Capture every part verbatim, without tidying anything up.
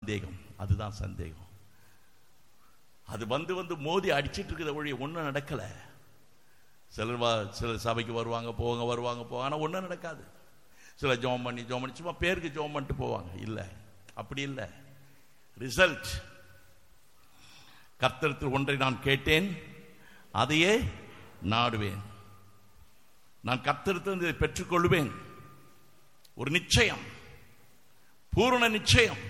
சந்தேகம். அதுதான் சந்தேகம். அது வந்து வந்து மோதி அடிச்சிட்டு இருக்கிற ஒழிய ஒன்றும் நடக்கல. சிலர் சிலர் சபைக்கு வருவாங்க போவாங்க வருவாங்க போவாங்க, ஆனால் ஒன்றும் நடக்காது. சில ஜோம் பண்ணி ஜோம் பண்ணி சும்மா பேருக்கு ஜோம் பண்ணிட்டு போவாங்க. இல்லை, அப்படி இல்லை. ரிசல்ட். கர்த்தரிடத்தில் ஒன்றை நான் கேட்டேன், அதையே நாடுவேன். நான் கர்த்தரிடத்தில் இதை பெற்றுக்கொள்வேன். ஒரு நிச்சயம், பூரண நிச்சயம்.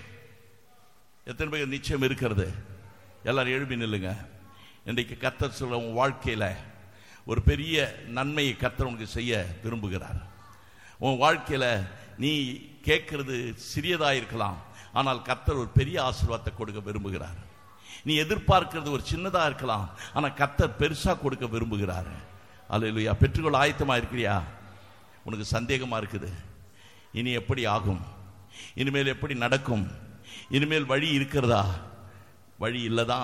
எத்தனை பேர் நிச்சயம் இருக்கிறது? எல்லாரும் எழுப்பி நில்லுங்க. இன்றைக்கு கர்த்தர் சொல்ல, உன் வாழ்க்கையில ஒரு பெரிய நன்மையை கர்த்தர் உனக்கு செய்ய விரும்புகிறார். உன் வாழ்க்கையில நீ கேட்கிறது சிறியதா இருக்கலாம், ஆனால் கர்த்தர் ஒரு பெரிய ஆசீர்வாதத்தை கொடுக்க விரும்புகிறார். நீ எதிர்பார்க்கிறது ஒரு சின்னதா இருக்கலாம், ஆனால் கர்த்தர் பெருசா கொடுக்க விரும்புகிறார். அல்லேலூயா. பெற்றுக்கொள்ள ஆயத்தமா இருக்கிறியா? உனக்கு சந்தேகமா இருக்குது, இனி எப்படி ஆகும், இனிமேல் எப்படி நடக்கும், இனிமேல் வழி இருக்கிறதா? வழி இல்லதான்,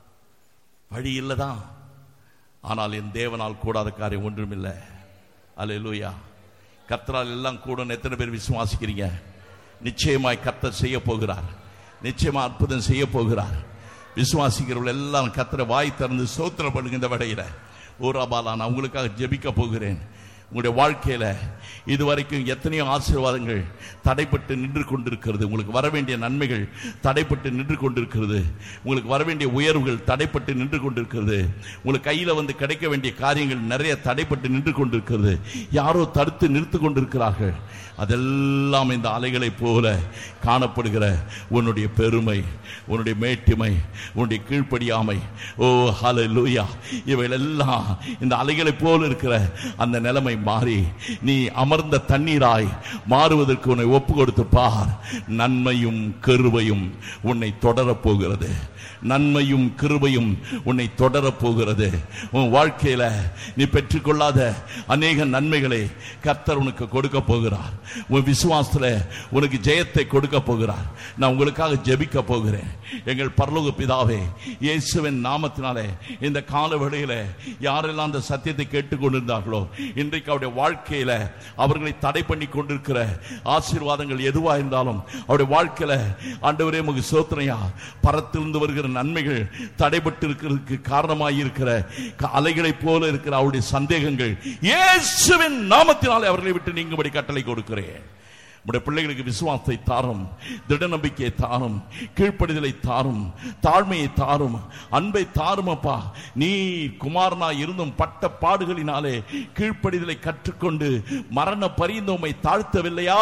வழி இல்லதான். ஆனால் என் தேவனால் கூடாத காரியம் ஒன்றும் இல்லை. அல்லேலூயா. கர்த்தரால் எல்லாம் கூட. எத்தனை பேர் விசுவாசிக்கிறீங்க? நிச்சயமாய் கர்த்தர் செய்ய போகிறார், நிச்சயமா அற்புதம் செய்ய போகிறார். விசுவாசிக்கிறவர்கள் எல்லாம் கர்த்தரை வாய் திறந்து ஸ்தோத்திரம் பண்ணுங்க. இந்த வடையில ஓராபாலா நான் உங்களுக்காக ஜெபிக்க போகிறேன். உங்களுடைய வாழ்க்கையில இதுவரைக்கும் எத்தனையோ ஆசீர்வாதங்கள் தடைப்பட்டு நின்று கொண்டிருக்கிறது. உங்களுக்கு வர வேண்டிய நன்மைகள் தடைப்பட்டு நின்று கொண்டிருக்கிறது. உங்களுக்கு வர வேண்டிய உயர்வுகள் தடைப்பட்டு நின்று கொண்டிருக்கிறது. உங்களுக்கு கையில வந்து கிடைக்க வேண்டிய காரியங்கள் நிறைய தடைப்பட்டு நின்று கொண்டிருக்கிறது. யாரோ தடுத்து நிறுத்து கொண்டிருக்கிறார்கள். அதெல்லாம் இந்த அலைகளை போல காணப்படுகிற உன்னுடைய பெருமை, உன்னுடைய மேட்டிமை, உன்னுடைய கீழ்ப்படியாமை, ஓ ஹல்லேலூயா, இவைகளெல்லாம் இந்த அலைகளை போல இருக்கிற அந்த நிலைமை மாறி நீ அமர்ந்த தண்ணீராய் மாறுவதற்கு உன்னை ஒப்பு கொடுத்து பார். நன்மையும் கிருபையும் உன்னை தொடரப் போகிறது. நன்மையும் கிருபையும் உன்னை தொடரப் போகிறது. உன் வாழ்க்கையில நீ பெற்றுக்கொள்ளாத அநேக நன்மைகளை கர்த்தர் உனக்கு கொடுக்க போகிறார். உன் விசுவாசத்துல உனக்கு ஜெயத்தை கொடுக்க போகிறார். நான் உங்களுக்காக ஜெபிக்க போகிறேன். எங்கள் பரலோக பிதாவே, இயேசுவின் நாமத்தினாலே இந்த கால வேளையில யாரெல்லாம் அந்த சத்தியத்தை கேட்டுக்கொண்டிருந்தார்களோ, இன்றைக்கு அவருடைய வாழ்க்கையில அவர்களை தடை பண்ணி கொண்டிருக்கிற ஆசீர்வாதங்கள் எதுவா இருந்தாலும் அவருடைய வாழ்க்கையில ஆண்டவரே உமக்கு ஸ்தோத்திரம்யா, பரத்திலிருந்து வருகிற நன்மைகள் தடைபட்டு இருக்கிறதுக்கு காரணமாய் இருக்கிற அலைகளை போல இருக்கிற அவருடைய சந்தேகங்கள் இயேசுவின் நாமத்தினாலே அவர்களை விட்டு நீங்கும்படி கட்டளை கொடுக்கிறேன். உடைய பிள்ளைகளுக்கு விசுவாசத்தை தாரும், திட நம்பிக்கையை தாரும், கீழ்ப்படிதலை தாரும், தாழ்மையை தாரும், அன்பை தாரும். அப்பா, நீ குமாரனா இருந்தும் பட்ட பாடுகளினாலே கீழ்ப்படிதலை கற்றுக்கொண்டு மரண பரியந்தம் உம்மை தாழ்த்தவில்லையா?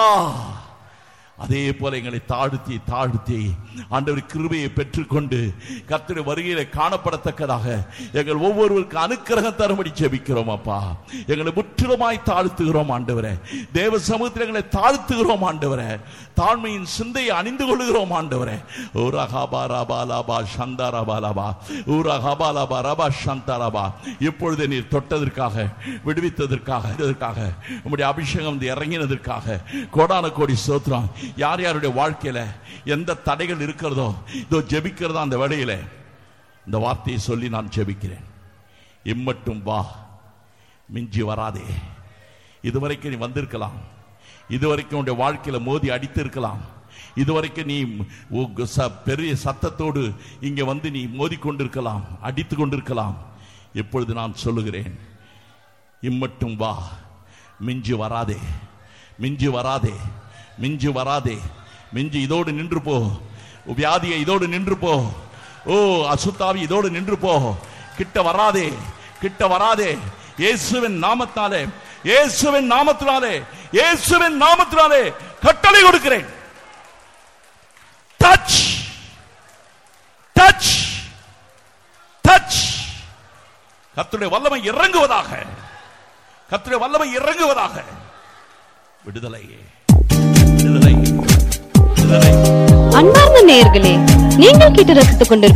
அதே போல எங்களை தாழ்த்தி தாழ்த்தி ஆண்டவர் கிருபையை பெற்றுக்கொண்டு கர்த்தருடைய வருகையிலே காணப்படத்தக்கதாக எங்கள் ஒவ்வொருவருக்கு அனுக்கிரகம் தரும்படி ஜெபிக்கிறோம். அப்பா, எங்களை முற்றிலுமாய் தாழ்த்துகிறோம் ஆண்டவரே. தேவ சமூகத்தில் எங்களை தாழ்த்துகிறோம் ஆண்டவரே. தாழ்மையின் சிந்தையை அணிந்து கொள்கிறோம் ஆண்டவரே. ஊரா ஹபாராபாலாபா சந்தாராபாலாபா ஊரா ஹபாலாபா சந்தாராபா. இப்பொழுது நீர் தொட்டதற்காக, விடுவித்ததற்காக, இதற்காக உம்முடைய அபிஷேகம் இறங்கினதற்காக கோடான கோடி ஸ்தோத்திரம். யார் யாருடைய வாழ்க்கையில எந்த தடைகள் இருக்கிறதோ, இதோ ஜெபிக்கிறதா அந்த வேளையில இந்த வார்த்தையை சொல்லி நான் ஜெபிக்கிறேன். இம்மட்டும் வா, மிஞ்சி வராதே. இதுவரைக்கும் நீ வந்திருக்கலாம், இதுவரைக்கும் உன்னுடைய வாழ்க்கையில மோதி அடித்து இருக்கலாம், இதுவரைக்கும் நீ பெரிய சத்தத்தோடு இங்க வந்து நீ மோதி கொண்டிருக்கலாம், அடித்து கொண்டிருக்கலாம். இப்பொழுது நான் சொல்லுகிறேன், இம்மட்டும் வா, மிஞ்சி வராதே, மிஞ்சி வராதே, மிஞ்சி வராதே. மிஞ்சி இதோடு நின்று போ. வியாதியை இதோடு நின்று போ. ஓ அசுத்தாவி இதோடு நின்று போ. கிட்ட வராதே, கிட்ட வராதே. இயேசுவின் நாமத்தாலே, இயேசுவின் நாமத்தினாலே, இயேசுவின் நாமத்தினாலே கட்டளை கொடுக்கிறேன். Touch touch touch. கர்த்தருடைய வல்லமை இறங்குவதாக, கர்த்தருடைய வல்லமை இறங்குவதாக. விடுதலை, விடுதலை, விடுதலை. அன்பார்ந்த நேயர்களே, நீங்கள் கேட்டு ரசித்துக் கொண்டிருக்கிறீர்கள்